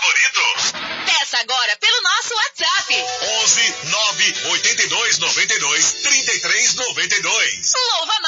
favorito. Peça agora pelo nosso WhatsApp. 11 9 82 92 33 92. Louva